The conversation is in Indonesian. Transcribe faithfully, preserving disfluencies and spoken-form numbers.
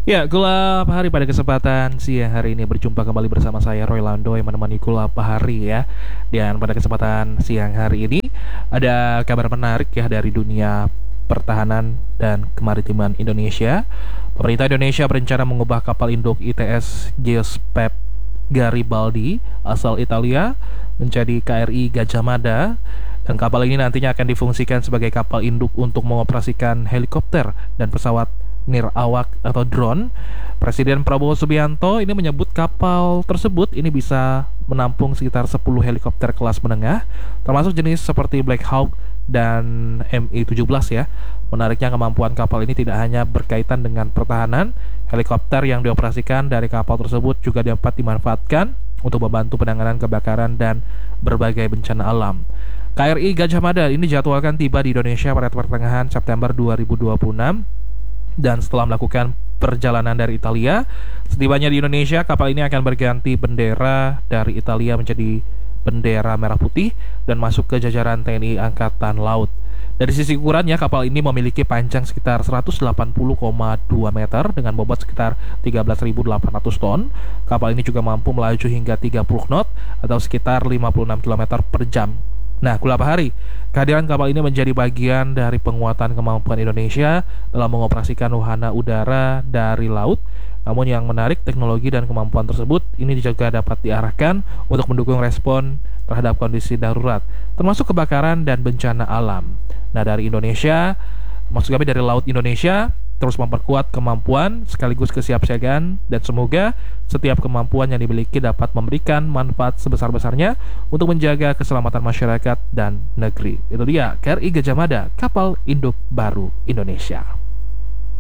Ya, Gula Pahari pada kesempatan siang hari ini berjumpa kembali bersama saya Roy Lando yang menemani Gula Pahari ya. Dan pada kesempatan siang hari ini ada kabar menarik ya dari dunia pertahanan dan kemaritiman Indonesia. Pemerintah Indonesia berencana mengubah kapal induk I T S Giuseppe Garibaldi asal Italia menjadi K R I Gajah Mada. Dan kapal ini nantinya akan difungsikan sebagai kapal induk untuk mengoperasikan helikopter dan pesawat nirawak atau drone. Presiden Prabowo Subianto ini menyebut kapal tersebut ini bisa menampung sekitar sepuluh helikopter kelas menengah, termasuk jenis seperti Black Hawk dan M I tujuh belas ya. Menariknya kemampuan kapal ini tidak hanya berkaitan dengan pertahanan, helikopter yang dioperasikan dari kapal tersebut juga dapat dimanfaatkan untuk membantu penanganan kebakaran dan berbagai bencana alam. K R I Gajah Mada ini dijadwalkan tiba di Indonesia pada pertengahan September dua ribu dua puluh enam. Dan setelah melakukan perjalanan dari Italia, setibanya di Indonesia, kapal ini akan berganti bendera dari Italia menjadi bendera merah putih dan masuk ke jajaran T N I Angkatan Laut. Dari sisi ukurannya, kapal ini memiliki panjang sekitar seratus delapan puluh koma dua meter dengan bobot sekitar tiga belas ribu delapan ratus ton. Kapal ini juga mampu melaju hingga tiga puluh knot atau sekitar lima puluh enam kilometer per jam. Nah, Gula Pahari, kehadiran kapal ini menjadi bagian dari penguatan kemampuan Indonesia dalam mengoperasikan wahana udara dari laut. Namun yang menarik, teknologi dan kemampuan tersebut ini juga dapat diarahkan untuk mendukung respon terhadap kondisi darurat, termasuk kebakaran dan bencana alam. Nah, dari Indonesia, maksud kami dari Laut Indonesia, terus memperkuat kemampuan sekaligus kesiapsiagaan, dan semoga setiap kemampuan yang dimiliki dapat memberikan manfaat sebesar-besarnya untuk menjaga keselamatan masyarakat dan negeri. Itu dia K R I Gajah Mada, kapal induk baru Indonesia.